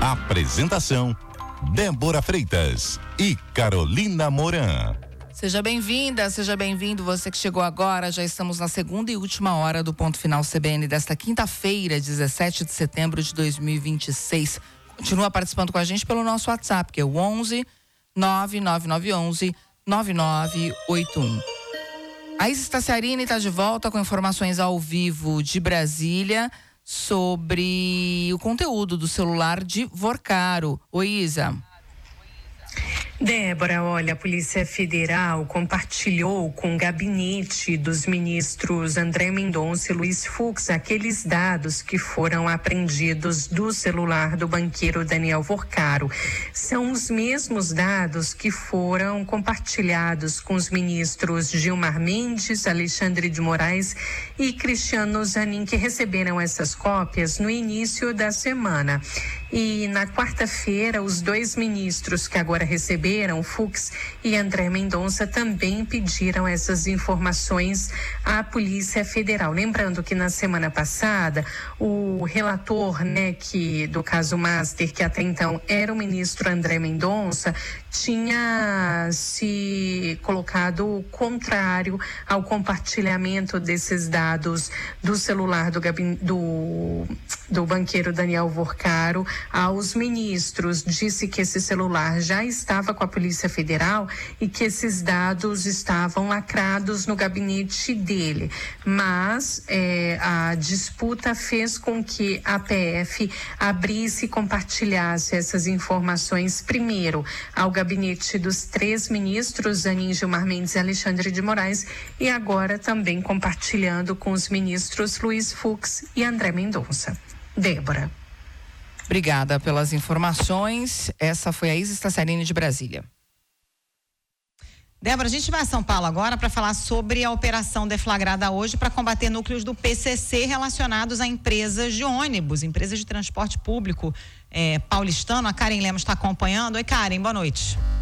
Apresentação: Débora Freitas e Carolina Moran. Seja bem-vinda, seja bem-vindo você que chegou agora. Já estamos na segunda e última hora do Ponto Final CBN desta quinta-feira, 17 de setembro de 2026. Continua participando com a gente pelo nosso WhatsApp, que é o 11 99911 9981. A Isa Staciarini está de volta com informações ao vivo de Brasília sobre o conteúdo do celular de Vorcaro. Oi, Isa. Débora, olha, a Polícia Federal compartilhou com o gabinete dos ministros André Mendonça e Luiz Fux aqueles dados que foram apreendidos do celular do banqueiro Daniel Vorcaro. São os mesmos dados que foram compartilhados com os ministros Gilmar Mendes, Alexandre de Moraes e Cristiano Zanin, que receberam essas cópias no início da semana. E na quarta-feira, os dois ministros que agora receberam, Fux e André Mendonça, também pediram essas informações à Polícia Federal. Lembrando que na semana passada, o relator, que do caso Master, que até então era o ministro André Mendonça, tinha se colocado contrário ao compartilhamento desses dados do celular do banqueiro Daniel Vorcaro aos ministros. Disse que esse celular já estava com a Polícia Federal e que esses dados estavam lacrados no gabinete dele. Mas a disputa fez com que a PF abrisse e compartilhasse essas informações primeiro ao gabinete dos três ministros, Zanin, Gilmar Mendes e Alexandre de Moraes, e agora também compartilhando com os ministros Luiz Fux e André Mendonça. Débora. Obrigada pelas informações. Essa foi a Isa Staciarini de Brasília. Débora, a gente vai a São Paulo agora para falar sobre a operação deflagrada hoje para combater núcleos do PCC relacionados a empresas de ônibus, empresas de transporte público paulistano. A Karen Lemos está acompanhando. Oi, Karen, boa noite.